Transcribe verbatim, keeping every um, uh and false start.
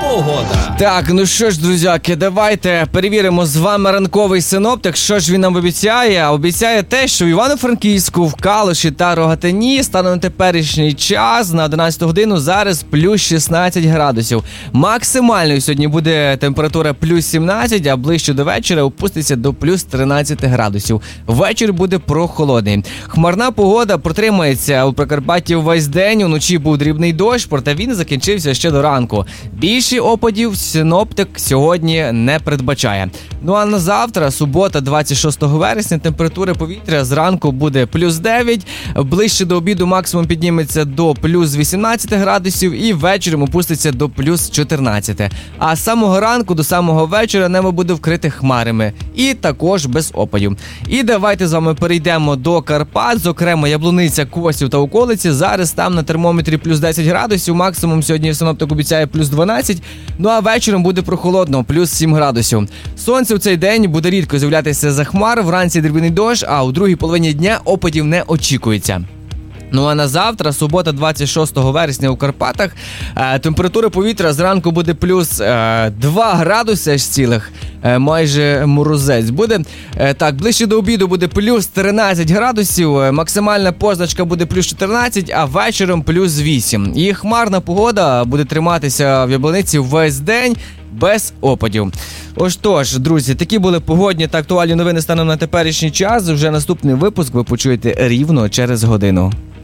погода. Так, ну що ж, друзяки, давайте перевіримо з вами ранковий синоптик. Що ж він нам обіцяє? Обіцяє те, що в Івано-Франківську, в Калуші та Рогатині станом на теперішній час на одинадцяту годину зараз плюс шістнадцять градусів. Максимальною сьогодні буде температура плюс сімнадцять, а ближче до вечора опуститься до плюс тринадцять градусів. Вечір буде прохолодний. Хмарна погода протримається у Прикарпатті весь день. Уночі був дрібний дощ, проте він закінчився ще до ранку. Більше опадів синоптик сьогодні не передбачає. Ну а на завтра, субота, двадцять шостого вересня, температура повітря зранку буде плюс дев'ять, ближче до обіду максимум підніметься до плюс вісімнадцять градусів і вечором опуститься до плюс чотирнадцять. А з самого ранку до самого вечора небо буде вкрите хмарами і також без опадів. І давайте з вами перейдемо до Карпат, зокрема Яблуниця, Косів та околиці. Зараз там на термометрі плюс десять градусів, максимум сьогодні синоптик обіцяє плюс дванадцять, ну а вечором буде прохолодно, плюс сім градусів. Сонце в цей день буде рідко з'являтися за хмар, вранці дрібний дощ, а у другій половині дня опадів не очікується. Ну а на завтра, субота, двадцять шостого вересня у Карпатах, е, температура повітря зранку буде плюс е, два градуси аж цілих, е, майже морозець буде. Е, так, ближче до обіду буде плюс тринадцять градусів, е, максимальна позначка буде плюс чотирнадцять, а вечором плюс вісім. І хмарна погода буде триматися в Яблуниці весь день без опадів. Ось тож, друзі, такі були погодні та актуальні новини станом на теперішній час. Вже наступний випуск ви почуєте рівно через годину.